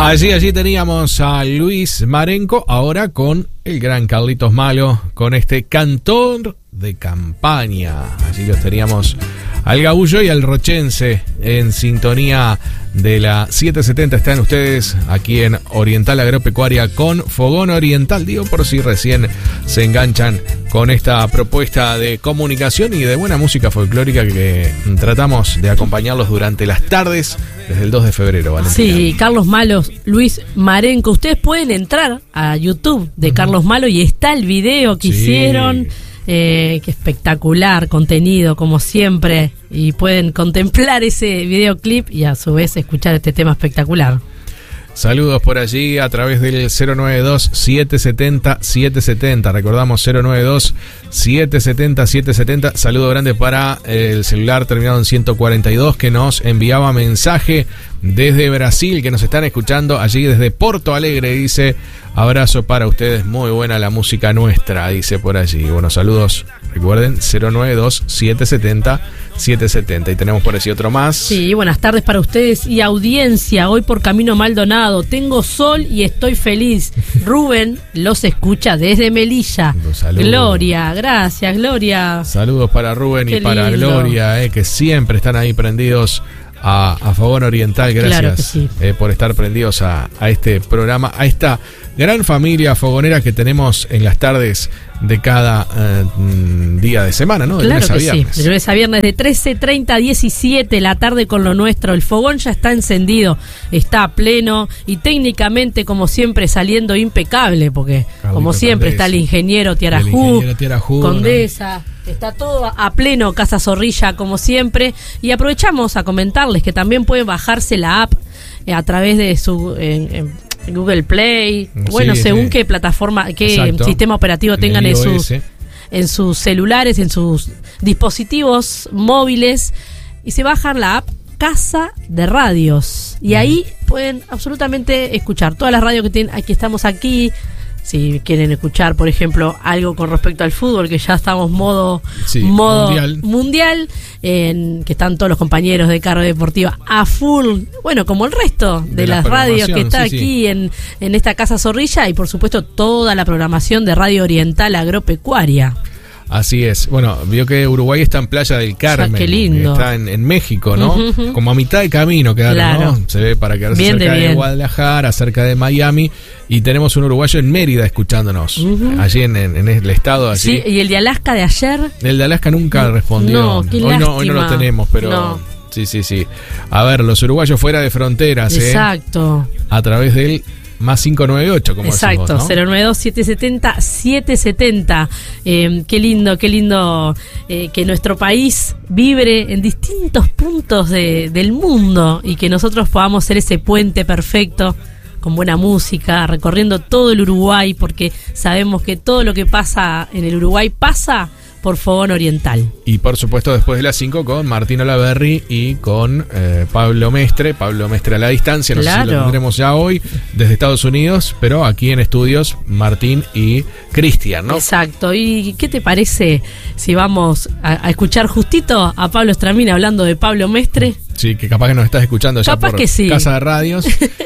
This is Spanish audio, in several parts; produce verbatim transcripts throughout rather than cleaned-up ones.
Allí, allí teníamos a Luis Marenco, ahora con el gran Carlitos Malo, con este cantor de campaña. Allí los teníamos al Gaullo y al Rochense en sintonía de la setecientos setenta. Están ustedes aquí en Oriental Agropecuaria con Fogón Oriental. Digo, por si recién se enganchan con esta propuesta de comunicación y de buena música folclórica que tratamos de acompañarlos durante las tardes desde el dos de febrero. Valentina. Sí, Carlos Malo, Luis Marenco. Ustedes pueden entrar a YouTube de uh-huh. Carlos Malo y está el video que sí. hicieron. Eh, qué espectacular contenido, como siempre. Y pueden contemplar ese videoclip y a su vez escuchar este tema espectacular. Saludos por allí a través del cero nueve dos, siete siete cero, siete siete cero. Recordamos cero nueve dos, siete siete cero, siete siete cero. Saludo grande para el celular terminado en ciento cuarenta y dos que nos enviaba mensaje desde Brasil, que nos están escuchando allí desde Porto Alegre. Dice, abrazo para ustedes, muy buena la música nuestra, dice por allí. Bueno, saludos, recuerden, cero nueve dos, siete siete cero, siete siete cero. Y tenemos por allí otro más. Sí, buenas tardes para ustedes y audiencia. Hoy por Camino Maldonado, tengo sol y estoy feliz. Rubén los escucha desde Melilla. Gloria, gracias, Gloria. Saludos para Rubén Qué y para lindo. Gloria, eh, que siempre están ahí prendidos A, a Fogón Oriental. Gracias claro sí. eh, por estar prendidos a, a este programa, a esta gran familia fogonera que tenemos en las tardes de cada eh, día de semana, ¿no? De claro lunes a que viernes. sí, de lunes a viernes de trece treinta a diecisiete la tarde con lo nuestro. El fogón ya está encendido, está a pleno y técnicamente, como siempre, saliendo impecable, porque Carlito como siempre Condesa, está el ingeniero Tiarajú, Condesa. ¿No? Está todo a pleno, Casa Zorrilla, como siempre. Y aprovechamos a comentarles que también pueden bajarse la app eh, a través de su eh, eh, Google Play. Sí, bueno, según sí. qué plataforma, qué Exacto. sistema operativo tengan en, en sus, en sus celulares, en sus dispositivos móviles. Y se bajan la app Casa de Radios. Y ahí pueden absolutamente escuchar todas las radios que tienen. Aquí estamos aquí. Si quieren escuchar, por ejemplo, algo con respecto al fútbol, que ya estamos modo, sí, modo mundial, mundial en, que están todos los compañeros de Carga Deportiva a full, bueno, como el resto de, de las radios que está sí, aquí sí. En, en esta Casa Zorrilla, y por supuesto toda la programación de Radio Oriental Agropecuaria. Así es. Bueno, vio que Uruguay está en Playa del Carmen. Qué lindo. Está en, en México, ¿no? Uh-huh. Como a mitad de camino quedaron, claro. ¿no? Se ve para quedarse bien cerca de, de Guadalajara, cerca de Miami. Y tenemos un uruguayo en Mérida escuchándonos. Uh-huh. Allí en, en, en el estado. Allí. Sí, y el de Alaska de ayer. El de Alaska nunca no, respondió. No, qué hoy, no, hoy no lo tenemos, pero... No. Sí, sí, sí. A ver, los uruguayos fuera de fronteras. Exacto. ¿eh? A través del... Más cinco nueve ocho, como Exacto, decimos, ¿no? cero nueve dos, siete siete cero, siete siete cero. Eh, qué lindo, qué lindo eh, que nuestro país vibre en distintos puntos de, del mundo y que nosotros podamos ser ese puente perfecto con buena música, recorriendo todo el Uruguay, porque sabemos que todo lo que pasa en el Uruguay pasa por Fogón Oriental. Y por supuesto después de las cinco con Martín Olaverri y con eh, Pablo Mestre, Pablo Mestre a la distancia, no claro. sé si lo tendremos ya hoy desde Estados Unidos, pero aquí en estudios Martín y Cristian, ¿no? Exacto. ¿Y qué te parece si vamos a, a escuchar justito a Pablo Estramín hablando de Pablo Mestre? Sí, que capaz que nos estás escuchando ya capaz por que sí. Casa de Radios.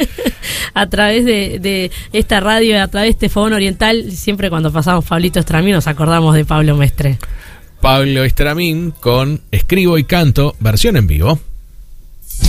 A través de, de esta radio, a través de este Fogón Oriental, siempre cuando pasamos Pablito Estramín nos acordamos de Pablo Mestre. Pablo Estramín con Escribo y Canto, versión en vivo.